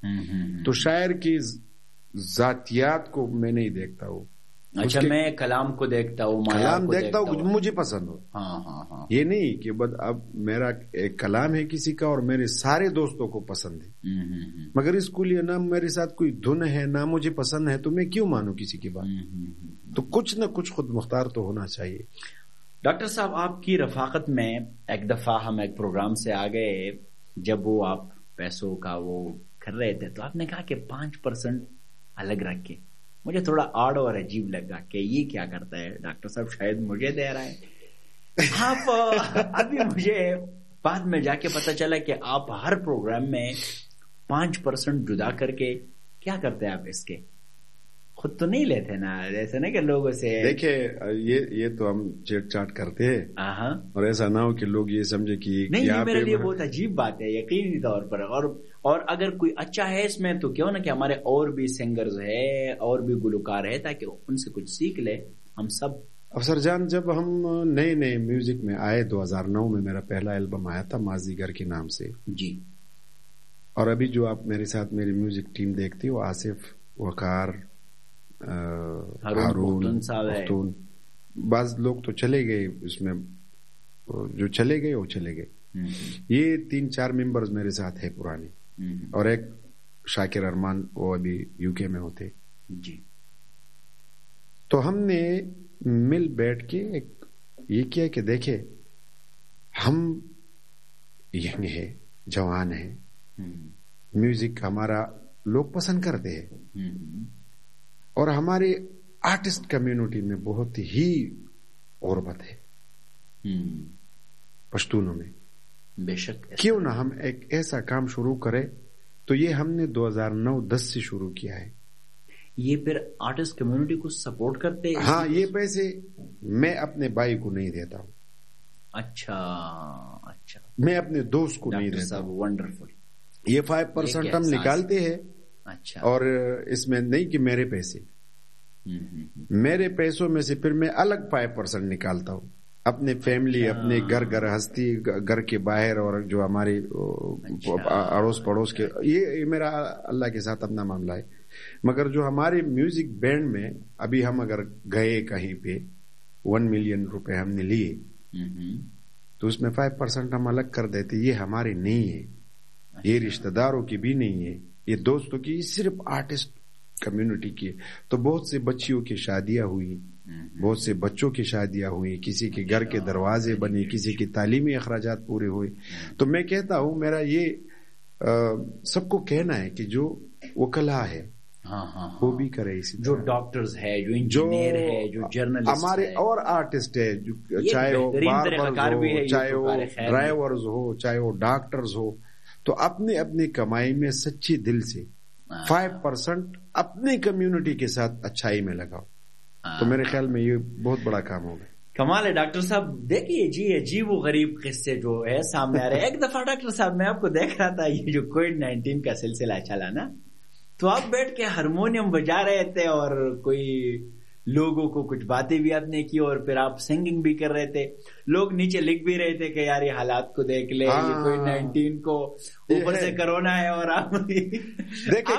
تو شاعر کی ذاتیات کو میں نہیں دیکھتا ہوں. اچھا میں کلام کو دیکھتا ہوں, کلام دیکھتا ہوں مجھے پسند ہو. ہاں یہ نہیں کہ اب میرا ایک کلام ہے کسی کا اور میرے سارے دوستوں کو پسند ہے, مگر اس کو لیے نہ میرے ساتھ کوئی دھن ہے نہ مجھے پسند ہے, تو میں کیوں مانوں کسی کی بات. تو کچھ نہ کچھ خود مختار تو ہونا چاہیے. ڈاکٹر صاحب آپ کی رفاقت میں ایک دفعہ ہم ایک پروگرام سے آ گئے, جب وہ آپ پیسوں کا وہ کر رہے تھے تو آپ نے کہا کہ 5% الگ رکھ کے. مجھے تھوڑا آڈ اور عجیب لگا کہ یہ کیا کرتا ہے ڈاکٹر صاحب, شاید مجھے دے رہا ہے. آپ ابھی مجھے بعد میں جا کے پتا چلا کہ آپ ہر پروگرام میں 5% جدا کر کے کیا کرتے ہیں آپ اس کے, خود تو نہیں لیتے نا, ایسا نہیں کہ لوگوں سے. دیکھیں یہ تو ہم چیٹ چاٹ کرتے ہیں, اور ایسا نہ ہو کہ لوگ یہ سمجھے کہ نہیں, یہ میرے لیے بہت عجیب بات ہے یقینی طور پر. اور اگر کوئی اچھا ہے اس میں تو کیوں نہ کہ ہمارے اور بھی سنگرز ہے اور بھی گلوکار ہے, تاکہ ان سے کچھ سیکھ لے ہم سب. افسر جان, جب ہم نئے میوزک میں آئے 2009 میں میرا پہلا البم آیا تھا مازیگر کے نام سے جی. اور ابھی جو آپ میرے ساتھ میری میوزک ٹیم دیکھتی وہ آصف, وقار, ہارون پختون, بعض لوگ تو چلے گئے اس میں, جو چلے گئے وہ چلے گئے. یہ 3-4 ممبرز میرے ساتھ ہے پرانے, اور ایک شاکر ارمان وہ ابھی UK میں ہوتے جی. تو ہم نے مل بیٹھ کے یہ کیا کہ دیکھے ہم ینگ ہے, جوان ہے, میوزک ہمارا لوگ پسند کرتے ہیں, اور ہمارے آرٹسٹ کمیونٹی میں بہت ہی غربت ہے پشتونوں میں. بے شک, کیوں نہ ہم ایک ایسا کام شروع کریں. تو یہ ہم نے 2009-10 سے شروع کیا ہے. یہ پھر آرٹسٹ کمیونٹی کو سپورٹ کرتے ہیں؟ ہاں, یہ پیسے میں اپنے بھائی کو نہیں دیتا ہوں. اچھا, میں اپنے دوست کو نہیں دیتا ہوں. ونڈرفل. یہ 5% ہم نکالتے ہیں. اچھا, اور اس میں نہیں کہ میرے پیسے, میرے پیسوں میں سے پھر میں الگ 5% نکالتا ہوں اپنے فیملی, اپنے گھر ہستی, گھر کے باہر, اور جو ہمارے اڑوس پڑوس کے. یہ میرا اللہ کے ساتھ اپنا معاملہ ہے. مگر جو ہمارے میوزک بینڈ میں ابھی ہم اگر گئے کہیں پہ 1 ملین روپے ہم نے لیے, تو اس میں 5% ہم الگ کر دیتے. یہ ہمارے نہیں ہے, یہ رشتہ داروں کی بھی نہیں ہے, یہ دوستوں کی, صرف آرٹسٹ کمیونٹی کی. تو بہت سے بچیوں کی شادیاں ہوئی, بہت سے بچوں کی شادیاں ہوئی, کسی کے گھر کے دروازے بنے, کسی کی تعلیمی اخراجات پورے ہوئے. تو میں کہتا ہوں میرا یہ سب کو کہنا ہے کہ جو وکلا ہے وہ بھی کرے اسی طرح. جو ڈاکٹرز ہے, جو انجینئر ہے, جو جرنلسٹ ہمارے اور آرٹسٹ ہے, چاہے وہ باربرز ہو, چاہے وہ ڈرائیورز ہو, چاہے وہ ڈاکٹرز ہو, تو اپنے اپنی کمائی میں سچے دل سے 5% اپنی کمیونٹی کے ساتھ اچھائی میں لگاؤ. تو میرے خیال میں یہ بہت بڑا کام ہوگا. کمال ہے ڈاکٹر صاحب. دیکھیے جی عجیب و غریب قصے جو ہے سامنے آ رہے ہیں. ایک دفعہ ڈاکٹر صاحب میں آپ کو دیکھ رہا تھا, یہ جو کووڈ-19 کا سلسلہ چلا نا, تو آپ بیٹھ کے ہارمونیم بجا رہے تھے اور کوئی لوگوں کو کچھ باتیں بھی آپ نے کی, اور پھر آپ سنگنگ بھی کر رہے تھے. لوگ نیچے لکھ بھی رہے تھے کہ یار یہ حالات کو دیکھ لے, یہ کووڈ-19 کو اوپر سے کرونا ہے. اور آپ دیکھیں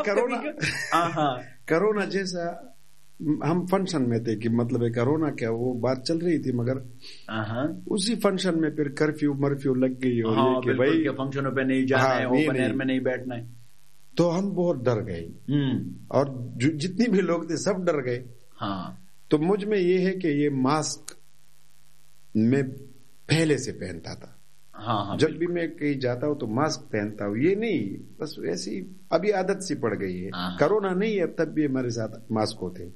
کرونا جیسا ہم فنکشن میں تھے کہ مطلب ہے کرونا کیا, وہ بات چل رہی تھی, مگر اسی فنکشن میں پھر مرفیو لگ گئی, اور یہ کہ بھائی فنکشنوں پہ نہیں جانا ہے, اوپن ایئر میں نہیں بیٹھنا ہے. تو ہم بہت ڈر گئے, اور جتنی بھی لوگ تھے سب ڈر گئے. تو مجھ میں یہ ہے کہ یہ ماسک میں پہلے سے پہنتا تھا. جب بھی میں کہیں جاتا ہوں تو ماسک پہنتا ہوں, یہ نہیں بس ایسی ابھی عادت سی پڑ گئی ہے. کرونا نہیں ہے تب بھی ہمارے ساتھ ماسک ہوتے.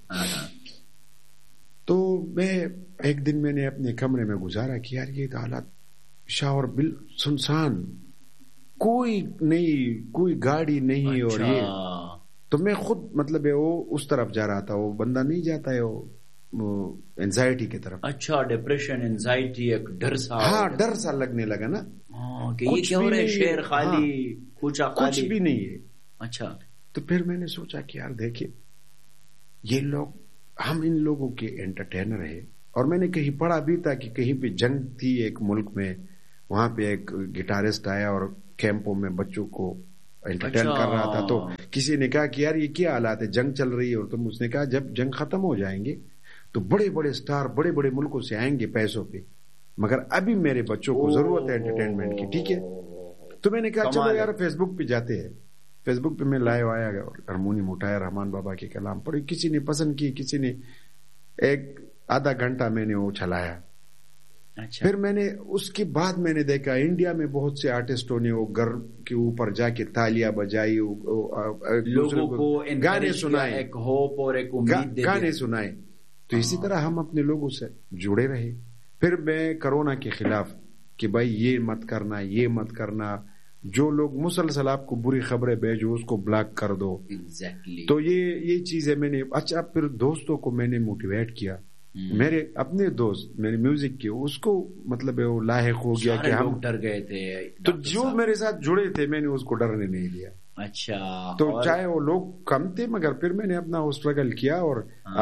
تو میں ایک دن میں نے اپنے کمرے میں گزارا کہ یار یہ حالات شاور بل سنسان, کوئی نہیں, کوئی گاڑی نہیں. اور یہ تو میں خود مطلب ہے وہ اس طرف جا رہا تھا, وہ بندہ نہیں جاتا ہے وہ اینزائٹی کی طرف. اچھا, ڈپریشن, اینزائٹی, ایک ڈر سا. ہاں, ڈر سا لگنے لگا نا, کچھ بھی نہیں, شہر خالی, کوچا خالی, کچھ بھی نہیں ہے. اچھا, تو پھر میں نے سوچا کہ یار دیکھیے یہ لوگ, ہم ان لوگوں کے انٹرٹینر ہیں. اور میں نے کہیں پڑھا بھی تھا کہ کہیں پہ جنگ تھی ایک ملک میں, وہاں پہ ایک گٹارسٹ آیا اور کیمپوں میں بچوں کو انٹرٹین کر رہا تھا. تو کسی نے کہا کہ یار یہ کیا حالات ہے, جنگ چل رہی ہے, اور تم, اس نے کہا جب جنگ ختم ہو جائیں گے تو بڑے بڑے سٹار بڑے بڑے ملکوں سے آئیں گے پیسوں پہ, مگر ابھی میرے بچوں کو ضرورت ہے انٹرٹینمنٹ کی, ٹھیک ہے. تو میں نے کہا چلو یار فیس بک پہ جاتے ہیں. فیس بک پہ میں لائیو آیا, ہارمونیم اٹھایا, رحمان بابا کے کلام پڑھے, کسی نے پسند کی, کسی نے ایک آدھا گھنٹہ میں نے وہ چلایا. پھر میں نے اس کے بعد میں نے دیکھا انڈیا میں بہت سے آرٹسٹوں نے وہ گھر کے اوپر جا کے تالیاں بجائی, لوگوں کو گانے سنائے, ایک ہوپ اور ایک امید گانے سنائے. تو اسی طرح ہم اپنے لوگوں سے جڑے رہے. پھر میں کرونا کے خلاف کہ بھائی یہ مت کرنا, یہ مت کرنا, جو لوگ مسلسل آپ کو بری خبریں بھیجو اس کو بلاک کر دو. تو یہ چیزیں میں نے, اچھا پھر دوستوں کو میں نے موٹیویٹ کیا, میرے اپنے دوست میرے میوزک کے, اس کو مطلب وہ لاحق ہو گیا کہ ہم ڈر گئے تھے, تو جو میرے ساتھ جڑے تھے میں نے اس کو ڈرنے نہیں دیا. اچھا, تو چاہے وہ لوگ کم تھے مگر پھر میں نے اپنا وہ اسٹرگل کیا. اور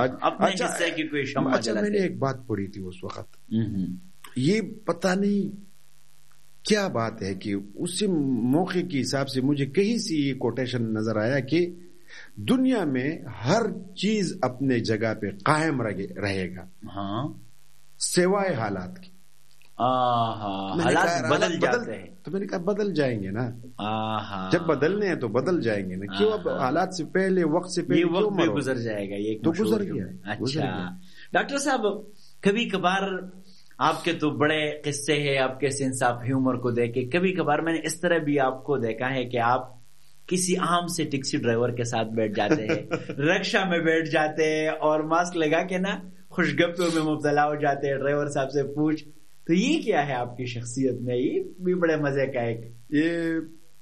اچھا میں نے ایک بات پڑھی تھی اس وقت, یہ پتہ نہیں کیا بات ہے کہ اسی موقع کے حساب سے مجھے کہیں سے یہ کوٹیشن نظر آیا کہ دنیا میں ہر چیز اپنے جگہ پہ قائم رہے گا, سوائے حالات کی. حالات بدل جاتے ہیں. تو میں نے کہا بدل جائیں گے نا, جب بدلنے ہیں تو بدل جائیں گے نا, کیوں اب حالات سے پہلے, وقت سے پہلے وقت بھی گزر جائے گا, یہ تو گزر گیا. اچھا ڈاکٹر صاحب, کبھی کبھار آپ کے تو بڑے قصے ہیں, آپ کے سینس آف ہیومر کو دیکھ کے کبھی کبھار میں نے اس طرح بھی آپ کو دیکھا ہے کہ آپ کسی عام سے ٹیکسی ڈرائیور کے ساتھ بیٹھ جاتے ہیں, رکشا میں بیٹھ جاتے ہیں اور ماسک لگا کے نا خوشگپیوں میں مبتلا ہو جاتے ہیں, ڈرائیور صاحب سے پوچھ. تو یہ کیا ہے آپ کی شخصیت میں, یہ بھی بڑے مزے کا ہے. یہ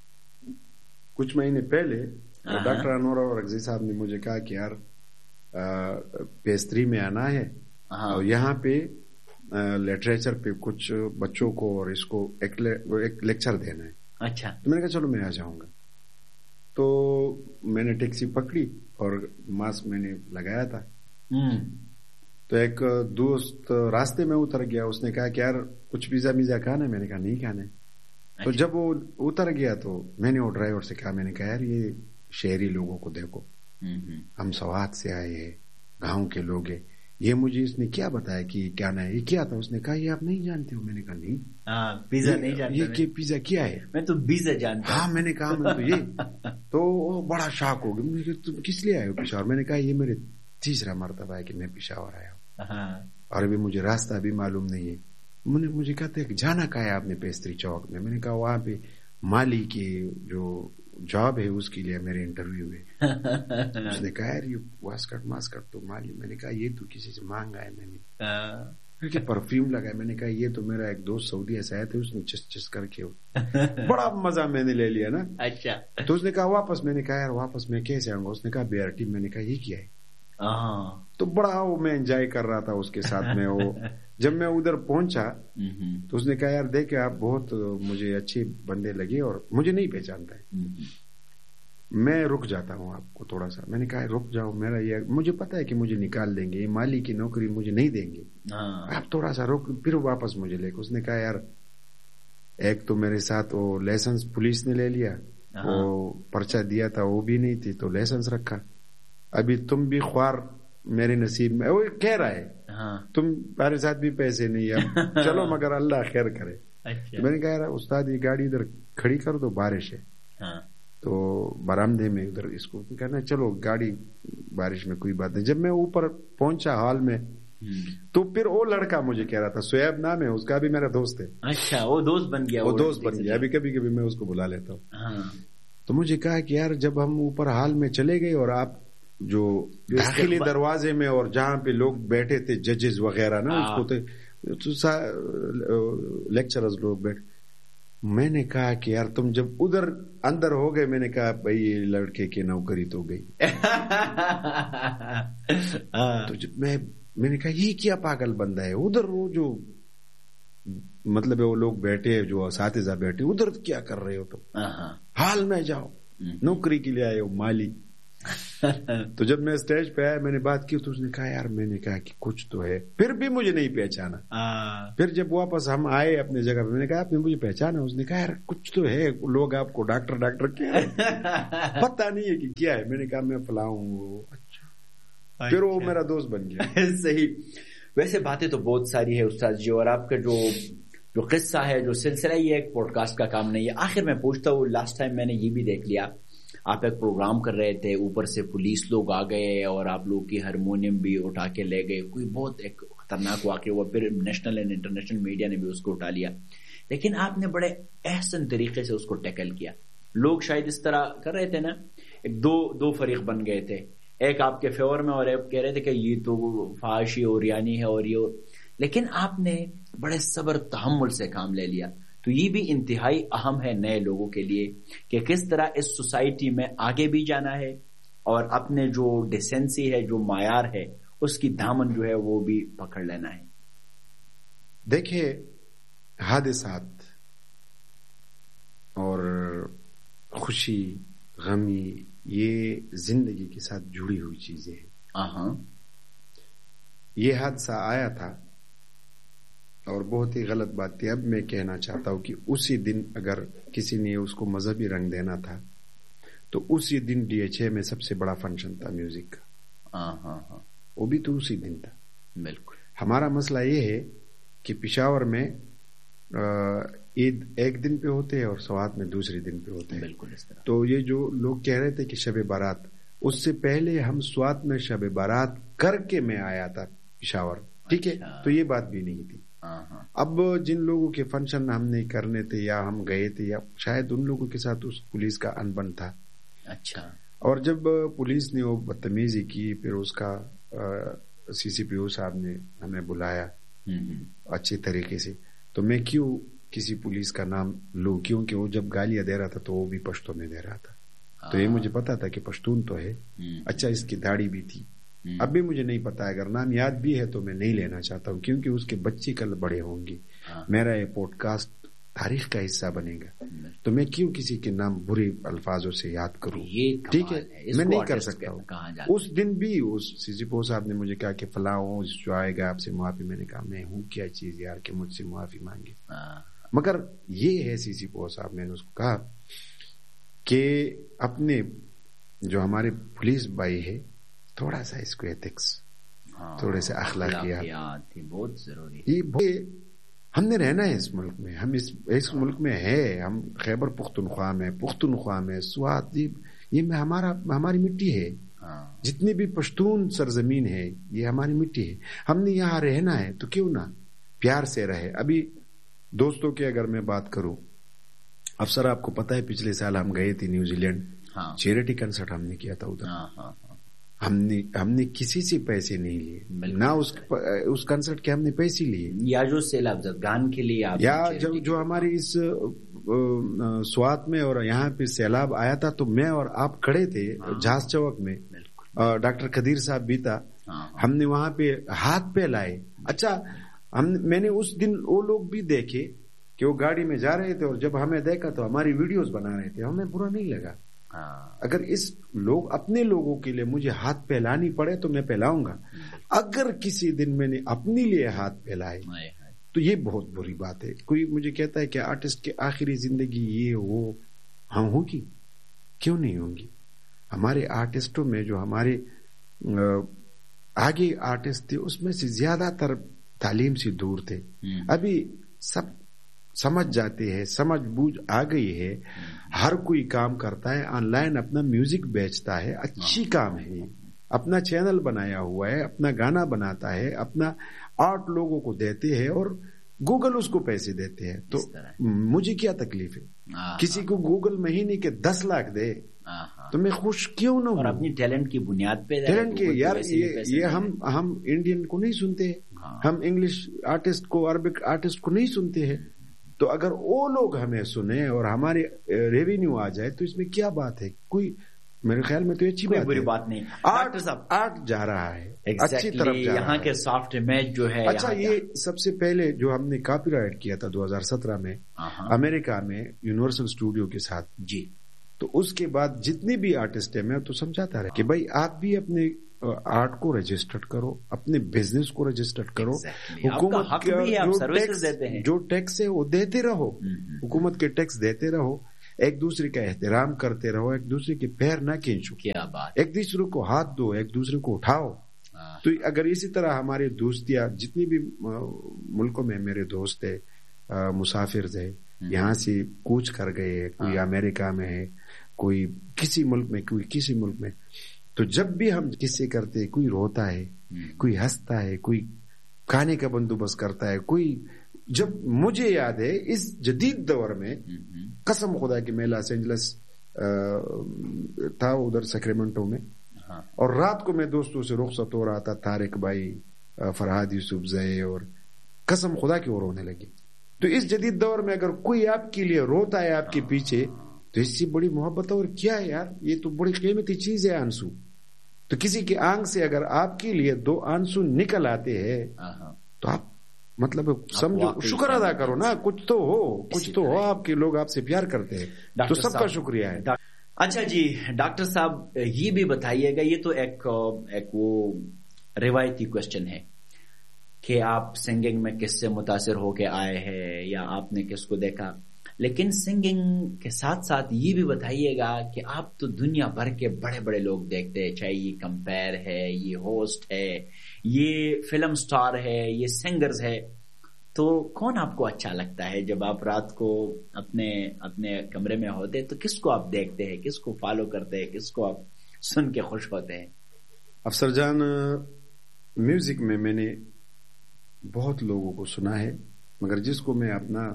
کچھ مہینے پہلے ڈاکٹر انور اور رگزی صاحب نے مجھے کہا کہ یار پیستری میں آنا ہے اور یہاں پہ لٹریچر پہ کچھ بچوں کو اور اس کو ایک لیکچر دینا ہے. اچھا, تو میں نے کہا چلو میں آ جاؤں گا. تو میں نے ٹیکسی پکڑی اور ماسک میں نے لگایا تھا. تو ایک دوست راستے میں اتر گیا, اس نے کہا کہ یار کچھ پیزا کھانا ہے, میں نے کہا نہیں کھانا ہے. تو جب وہ اتر گیا تو میں نے وہ ڈرائیور سے کہا, میں نے کہا یار یہ شہری لوگوں کو دیکھو, ہم سوات سے آئے ہیں, گاؤں کے لوگ ہیں, یہ مجھے اس نے کیا بتایا کہ یہ کیا ہے, یہ کیا تھا. اس نے کہا یہ آپ نہیں جانتے ہو. میں نے کہا نہیں, پیزا نہیں جانتے. یہ پیزا کیا ہے؟ میں تو پیزا جانتا ہوں. ہاں میں نے کہا میں تو یہ, تو وہ بڑا شاک ہو گیا. تم کس لیے آئے ہو پشاور؟ میں نے کہا یہ میرے تیسرا مرتبہ ہے کہ میں پشاور آیا ہوں اور ابھی مجھے راستہ بھی معلوم نہیں ہے. مجھے کہتے ہیں کہ جانا کہا ہے آپ نے پیستری چوک میں. میں نے کہا وہاں پہ مالی کی جو جاب ہے اس کے لیے میرے انٹرویو ہے. اس نے کہا یار یہ واسکٹ تو مالی. میں نے کہا یہ تو کسی سے مانگا ہے میں نے, پرفیوم لگایا. میں نے کہا یہ تو میرا ایک دوست سعودی سے آیا تھا, اس نے چس کر کے بڑا مزہ میں نے لے لیا نا. اچھا, تو اس نے کہا واپس. میں نے کہا یار واپس میں کیسے آؤں گا؟ اس نے کہا BRT. میں نے کہا یہ کیا ہے؟ تو بڑا وہ میں انجوائے کر رہا تھا اس کے ساتھ میں. وہ جب میں ادھر پہنچا تو اس نے کہا یار دیکھے آپ بہت مجھے اچھے بندے لگے اور مجھے نہیں پہچانتا ہے, میں رک جاتا ہوں آپ کو تھوڑا سا. میں نے کہا رک جاؤ, میرا یہ مجھے پتا ہے کہ مجھے نکال دیں گے, یہ مالی کی نوکری مجھے نہیں دیں گے, آپ تھوڑا سا رک, پھر واپس مجھے لے کے. اس نے کہا یار ایک تو میرے ساتھ وہ لائسنس پولیس نے لے لیا, وہ پرچہ دیا تھا وہ بھی نہیں تھی تو لائسنس رکھا. ابھی تم بھی خوار میرے نصیب میں, وہ کہہ رہا ہے تم تمہارے ساتھ بھی پیسے نہیں ہے, چلو مگر اللہ خیر کرے. میں نے کہا یار استاد یہ گاڑی ادھر کھڑی کر دو, بارش ہے. تو برآمدے میں ادھر اس کو کہنا چلو گاڑی بارش میں کوئی بات نہیں. جب میں اوپر پہنچا ہال میں تو پھر وہ لڑکا مجھے کہہ رہا تھا, سویب نام ہے اس کا, بھی میرا دوست ہے. اچھا, وہ دوست بن گیا. وہ دوست بن گیا. ابھی کبھی کبھی میں اس کو بلا لیتا ہوں. تو مجھے کہا کہ یار جب ہم اوپر ہال میں چلے گئے اور آپ جو داخلی دروازے میں اور جہاں پہ لوگ بیٹھے تھے ججز وغیرہ نا, اس کو لیکچرز لوگ بیٹھے, میں نے کہا کہ یار تم جب ادھر اندر ہو گئے, میں نے کہا بھائی یہ لڑکے کی نوکری تو گئی. تو جب میں نے کہا یہ کیا پاگل بندہ ہے, ادھر وہ جو مطلب وہ لوگ بیٹھے جو اساتذہ بیٹھے ادھر کیا کر رہے ہو تم, حال میں جاؤ, نوکری کے لیے آئے ہو مالی. تو جب میں اسٹیج پہ آیا میں نے بات کی تو اس نے کہا یار میں نے کہا کہ کچھ تو ہے, پھر بھی مجھے نہیں پہچانا. پھر جب واپس ہم آئے اپنے جگہ پہ میں نے کہا آپ نے مجھے پہچانا؟ اس نے کہا یار کچھ تو ہے, لوگ آپ کو ڈاکٹر کیا پتہ نہیں ہے کہ کیا ہے. میں نے کہا میں فلاں ہوں. اچھا, پھر وہ میرا دوست بن گیا. صحیح. ویسے باتیں تو بہت ساری ہے استاد جی, اور آپ کا جو قصہ ہے, جو سلسلہ, یہ ایک پوڈ کاسٹ کا کام نہیں ہے. آخر میں پوچھتا ہوں, لاسٹ ٹائم میں نے یہ بھی دیکھ لیا آپ ایک پروگرام کر رہے تھے, اوپر سے پولیس لوگ آ گئے اور آپ لوگ کی ہارمونیم بھی اٹھا کے لے گئے. کوئی بہت ایک خطرناک واقعہ ہوا, پھر نیشنل اینڈ انٹرنیشنل میڈیا نے بھی اس کو اٹھا لیا, لیکن آپ نے بڑے احسن طریقے سے اس کو ٹیکل کیا. لوگ شاید اس طرح کر رہے تھے نا, ایک دو فریق بن گئے تھے, ایک آپ کے فیور میں اور ایک کہہ رہے تھے کہ یہ تو فحاشی اور یعنی ہے اور یہ, لیکن آپ نے بڑے صبر تحمل سے کام لے لیا. تو یہ بھی انتہائی اہم ہے نئے لوگوں کے لیے کہ کس طرح اس سوسائٹی میں آگے بھی جانا ہے اور اپنے جو ڈیسنسی ہے, جو معیار ہے, اس کی دامن جو ہے وہ بھی پکڑ لینا ہے. دیکھیے حادثات اور خوشی غمی یہ زندگی کے ساتھ جڑی ہوئی چیزیں ہیں. یہ حادثہ آیا تھا اور بہت ہی غلط بات تھی. اب میں کہنا چاہتا ہوں کہ اسی دن اگر کسی نے اس کو مذہبی رنگ دینا تھا تو اسی دن DHA میں سب سے بڑا فنکشن تھا میوزک کا. وہ بھی تو اسی دن تھا. بالکل. ہمارا مسئلہ یہ ہے کہ پشاور میں عید ایک دن پہ ہوتے ہیں اور سوات میں دوسرے دن پہ ہوتے ہیں. بالکل اس طرح. تو یہ جو لوگ کہہ رہے تھے کہ شب بارات, اس سے پہلے ہم سوات میں شب بارات کر کے میں آیا تھا پشاور. ٹھیک ہے, تو یہ بات بھی نہیں تھی. اب جن لوگوں کے فنکشن ہم نہیں کرنے تھے یا ہم گئے تھے یا شاید ان لوگوں کے ساتھ اس پولیس کا انبن تھا. اچھا. اور جب پولیس نے وہ بدتمیزی کی, پھر اس کا CCPO صاحب نے ہمیں بلایا اچھی طریقے سے, تو میں کیوں کسی پولیس کا نام لوں, کیونکہ وہ جب گالیاں دے رہا تھا تو وہ بھی پشتو میں دے رہا تھا. تو یہ مجھے پتا تھا کہ پشتون تو ہے. اچھا, اس کی داڑھی بھی تھی. اب بھی مجھے نہیں پتا, اگر نام یاد بھی ہے تو میں نہیں لینا چاہتا ہوں کیونکہ اس کے بچے کل بڑے ہوں گے. میرا یہ پوڈ کاسٹ تاریخ کا حصہ بنے گا, تو میں کیوں کسی کے نام برے الفاظوں سے یاد کروں. ٹھیک ہے, میں نہیں کر سکتا ہوں. اس دن بھی اس CCPO صاحب نے مجھے کہا کہ فلاں جو آئے گا آپ سے معافی. میں نے کہا میں ہوں کیا چیز یار کہ مجھ سے معافی مانگے. مگر یہ ہے CCPO صاحب, میں نے اس کو کہا کہ اپنے جو ہمارے پولیس بھائی ہے تھوڑا سا اس کو ایتھکس, تھوڑے سے اخلاقیات بہت ضروری. یہ ہم نے رہنا ہے اس ملک میں, ہم اس ملک میں ہے. ہم خیبر پختونخوا میں سوات, یہ ہماری مٹی ہے. جتنی بھی پشتون سرزمین ہے یہ ہماری مٹی ہے. ہم نے یہاں رہنا ہے تو کیوں نہ پیار سے رہے. ابھی دوستوں کی اگر میں بات کروں, افسر آپ کو پتا ہے پچھلے سال ہم گئے تھے نیوزی لینڈ, چیریٹی کنسرٹ ہم نے کیا تھا ادھر. ہم نے کسی سے پیسے نہیں لیے, نہ اس کنسرٹ کے ہم نے پیسے لیے, یا جو سیلاب زدگان کے لیے, یا جو ہماری اس سوات میں اور یہاں پہ سیلاب آیا تھا تو میں اور آپ کھڑے تھے جہاز چوک میں, ڈاکٹر قدیر صاحب بھی تھا, ہم نے وہاں پہ ہاتھ پہ لائے. اچھا, میں نے اس دن وہ لوگ بھی دیکھے کہ وہ گاڑی میں جا رہے تھے اور جب ہمیں دیکھا تو ہماری ویڈیوز بنا رہے تھے, ہمیں برا نہیں لگا. اگر اپنے لوگوں کے لیے مجھے ہاتھ پھیلانی پڑے تو میں پھیلاؤں گا. اگر کسی دن میں نے اپنے لیے ہاتھ پھیلائے تو یہ بہت بری بات ہے. کوئی مجھے کہتا ہے کہ آرٹسٹ کی آخری زندگی یہ وہ, ہاں ہوگی, کیوں نہیں ہوگی. ہمارے آرٹسٹوں میں جو ہمارے آگے آرٹسٹ تھے اس میں سے زیادہ تر تعلیم سے دور تھے. ابھی سب سمجھ جاتے ہیں, سمجھ بوجھ آ گئی ہے, ہر کوئی کام کرتا ہے, آن لائن اپنا میوزک بیچتا ہے, اچھی کام ہے, اپنا چینل بنایا ہوا ہے, اپنا گانا بناتا ہے, اپنا آرٹ لوگوں کو دیتے ہیں اور گوگل اس کو پیسے دیتے ہیں. تو مجھے کیا تکلیف ہے, کسی کو گوگل مہینے کے 10 لاکھ دے تو میں خوش کیوں نہ ہوں. اور اپنی ٹیلنٹ کی بنیاد پہ, ٹیلنٹ کے یار, یہ ہم انڈین کو نہیں سنتے, ہم انگلش آرٹسٹ کو, عربک آرٹسٹ کو نہیں سنتے ہیں. تو اگر وہ لوگ ہمیں سنیں اور ہمارے ریونیو آ جائے تو اس میں کیا بات ہے. کوئی میرے خیال میں تو اچھی بات, بری بات نہیں. آرٹ جا رہا ہے, اچھی طرف جا رہا ہے. یہاں کے سافٹ امیج جو ہے. اچھا, یہ سب سے پہلے جو ہم نے کاپی رائٹ کیا تھا 2017 میں امریکہ میں یونیورسل اسٹوڈیو کے ساتھ, جی, تو اس کے بعد جتنے بھی آرٹسٹ ہیں میں تو سمجھاتا رہا کہ بھائی آپ بھی اپنے آرٹ کو رجسٹرڈ کرو, اپنے بزنس کو رجسٹرڈ کرو. حکومت کا جو ٹیکس ہے وہ دیتے رہو, حکومت کے ٹیکس دیتے رہو, ایک دوسرے کا احترام کرتے رہو, ایک دوسرے کے پیر نہ کھینچو, کیا بات, ایک دوسرے کو ہاتھ دو, ایک دوسرے کو اٹھاؤ. تو اگر اسی طرح ہمارے دوستیاں جتنی بھی ملکوں میں میرے دوست ہے, مسافر ہے, یہاں سے کوچ کر گئے, کوئی امریکہ میں ہے, کوئی کسی ملک میں, کوئی کسی ملک میں, تو جب بھی ہم قصے کرتے, کوئی روتا ہے, کوئی ہنستا ہے, کوئی کھانے کا بندوبست کرتا ہے, کوئی, جب مجھے یاد ہے اس جدید دور میں قسم خدا کہ میں لاس اینجلس تھا ادھر سیکرامنٹو میں, اور رات کو میں دوستوں سے رخصت ہو رہا تھا, طارق بھائی, فرحاد یوسف زئی, اور قسم خدا کی وہ رونے لگے. تو اس جدید دور میں اگر کوئی آپ کے لیے روتا ہے آپ کے پیچھے, تو اس سے بڑی محبت اور کیا ہے یار, یہ تو بڑی قیمتی چیز ہے آنسو. تو کسی کی آنکھ سے اگر آپ کے لیے 2 آنسو نکل آتے ہیں تو آپ مطلب سمجھو, شکر ادا کرو نا, کچھ تو ہو آپ کے, لوگ آپ سے پیار کرتے ہیں, تو سب کا شکریہ ہے. اچھا جی ڈاکٹر صاحب یہ بھی بتائیے گا, یہ تو ایک وہ روایتی کوشچن ہے کہ آپ سنگنگ میں کس سے متاثر ہو کے آئے ہیں یا آپ نے کس کو دیکھا, لیکن سنگنگ کے ساتھ ساتھ یہ بھی بتائیے گا کہ آپ تو دنیا بھر کے بڑے بڑے لوگ دیکھتے ہیں, چاہے یہ کمپیر ہے, یہ ہوسٹ ہے, یہ فلم سٹار ہے, یہ سنگرز ہے, تو کون آپ کو اچھا لگتا ہے جب آپ رات کو اپنے کمرے میں ہوتے تو کس کو آپ دیکھتے ہیں, کس کو فالو کرتے ہیں, کس کو آپ سن کے خوش ہوتے ہیں؟ افسر جان, میوزک میں نے بہت لوگوں کو سنا ہے, مگر جس کو میں اپنا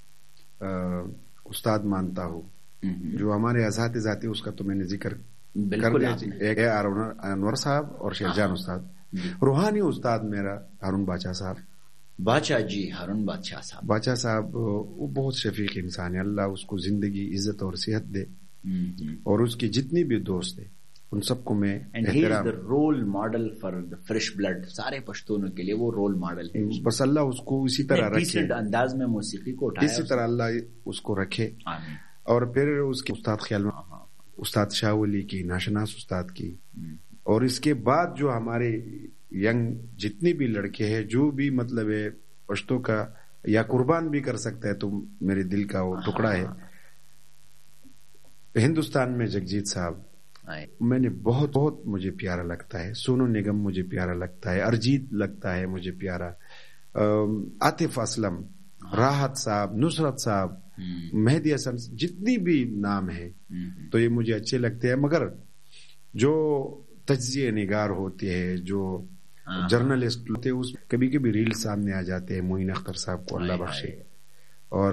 استاد مانتا ہوں, جو ہمارے اساتذہ تھے, اس کا تو میں نے ذکر کر دیا, ایک ہے انور صاحب اور شہجان استاد. روحانی استاد میرا ہارون بادشاہ صاحب. بادشاہ جی, ہارون بادشاہ صاحب وہ بہت شفیق انسان ہے, اللہ اس کو زندگی, عزت اور صحت دے, اور اس کے جتنی بھی دوست ہیں ان سب کو میں احترام. Role model for fresh blood, سارے پشتونوں کے لیے وہ رول ماڈل ہے. بس اللہ اس کو اسی طرح رکھے, انداز میں موسیقی کو اٹھائے, اسی طرح اللہ اس کو رکھے. اور پھر اس کے استاد خیال میں استاد شاہ ولی کی, ناشناس استاد کی, اور اس کے بعد جو ہمارے ینگ جتنے بھی لڑکے ہیں, جو بھی مطلب ہے پشتوں کا یا قربان بھی کر سکتا ہے, تو میرے دل کا وہ ٹکڑا ہے. ہندوستان میں جگجیت صاحب میں نے بہت مجھے پیارا لگتا ہے, سونو نگم مجھے پیارا لگتا ہے, ارجیت لگتا ہے مجھے پیارا, عاطف اسلم, راحت صاحب, نصرت صاحب, مہدی حسن, جتنی بھی نام ہے تو یہ مجھے اچھے لگتے ہیں. مگر جو تجزیہ نگار ہوتے ہیں, جو جرنلسٹ ہوتے ہیں, اس کبھی کبھی ریل سامنے آ جاتے ہیں. معین اختر صاحب کو اللہ بخشے, اور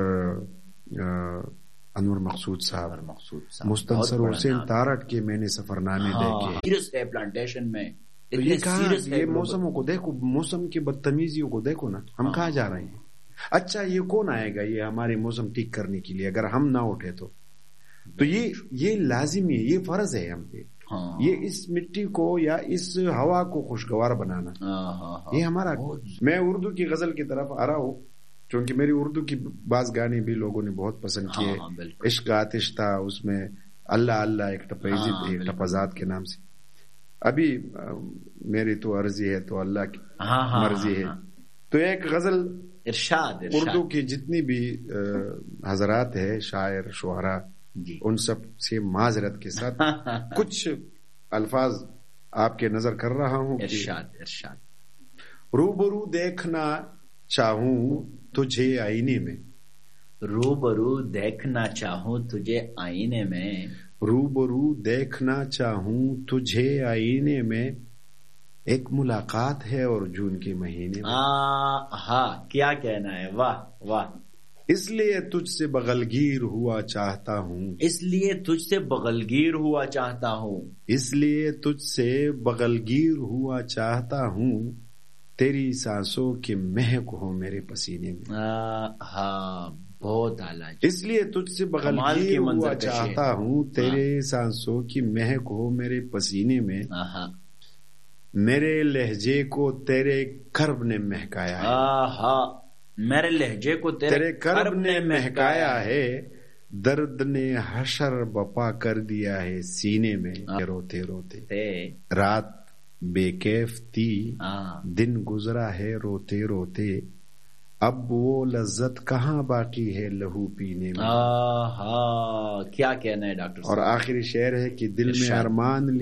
انور مقصود صاحب, مستنصر حسین تارٹ کے میں نے سفر نامے دیکھے. پلانٹیشن میں یہ موسموں کو دیکھو, موسم کی بدتمیزیوں کو دیکھو نا, ہم کہاں جا رہے ہیں. اچھا یہ کون آئے گا یہ ہمارے موسم ٹھیک کرنے کے لیے اگر ہم نہ اٹھے تو یہ لازمی ہے, یہ فرض ہے ہم پہ, یہ اس مٹی کو یا اس ہوا کو خوشگوار بنانا, یہ ہمارا. میں اردو کی غزل کی طرف آ رہا ہوں, کیونکہ میری اردو کی بعض گانے بھی لوگوں نے بہت پسند کیے. عشق آتش تھا, اس میں اللہ ایک ٹپازات کے نام سے. ابھی میری تو عرضی ہے تو اللہ کی مرضی ہے. تو ایک غزل ارشاد اردو کی جتنی بھی حضرات ہے, شاعر شعراء, ان سب سے معذرت کے ساتھ کچھ الفاظ آپ کے نظر کر رہا ہوں. ارشاد. روبرو دیکھنا چاہوں تجھے آئینے میں, روبرو دیکھنا چاہوں تجھے آئینے میں, روبرو دیکھنا چاہوں تجھے آئینے میں, ایک ملاقات ہے اور جون کے مہینے میں. کیا کہنا ہے, واہ واہ. اس لیے تجھ سے بغلگیر ہوا چاہتا ہوں, اس لیے تجھ سے بغلگیر ہوا چاہتا ہوں, اس لیے تجھ سے بغلگیر ہوا چاہتا ہوں, تیری سانسوں کی مہک ہو میرے پسینے میں. بہت اعلیٰ. اس لیے تجھ سے بغلگیر ہوا چاہتا ہوں, تیرے سانسوں کی مہک ہو میرے پسینے میں, میرے لہجے کو تیرے کرب نے مہکایا ہے, میرے لہجے کو تیرے کرب نے مہکایا ہے, درد نے حشر بپا کر دیا ہے سینے میں روتے روتے. رات بے کیف تھی دن گزرا ہے روتے روتے، اب وہ لذت کہاں باقی ہے لہو پینے میں. کیا کہنا ہے ڈاکٹر صاحب. اور آخری شعر ہے کہ دل میں ارمان